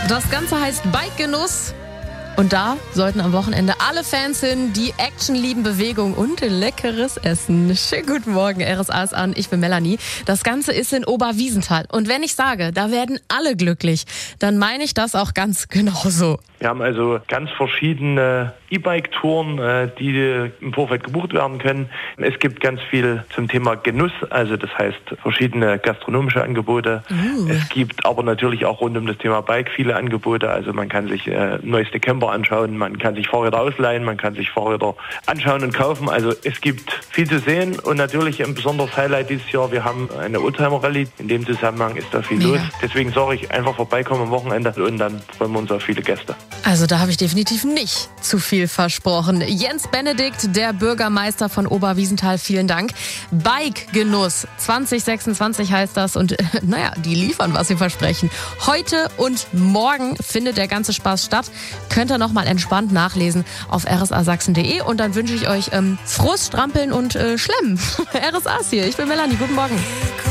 Das Ganze heißt Bike-Genuss. Und da sollten am Wochenende alle Fans hin, die Action lieben, Bewegung und leckeres Essen. Schönen guten Morgen, RSA ist an, ich bin Melanie. Das Ganze ist in Oberwiesenthal. Und wenn ich sage, da werden alle glücklich, dann meine ich das auch ganz genauso. Wir haben also ganz verschiedene E-Bike-Touren, die im Vorfeld gebucht werden können. Es gibt ganz viel zum Thema Genuss, also das heißt verschiedene gastronomische Angebote. Es gibt aber natürlich auch rund um das Thema Bike viele Angebote. Also man kann sich neueste Camper anschauen, man kann sich Fahrräder ausleihen, man kann sich Fahrräder anschauen und kaufen. Also es gibt viel zu sehen und natürlich ein besonderes Highlight dieses Jahr, wir haben eine Oldtimer-Rallye. In dem Zusammenhang ist da viel los. Deswegen sage ich, einfach vorbeikommen am Wochenende und dann freuen wir uns auf viele Gäste. Also da habe ich definitiv nicht zu viel versprochen. Jens Benedikt, der Bürgermeister von Oberwiesenthal, vielen Dank. Bike-Genuss 2026 heißt das und die liefern, was sie versprechen. Heute und morgen findet der ganze Spaß statt. Könnt ihr nochmal entspannt nachlesen auf rsasachsen.de und dann wünsche ich euch frohes Strampeln und Schlemmen. RSA ist hier, ich bin Melanie, guten Morgen.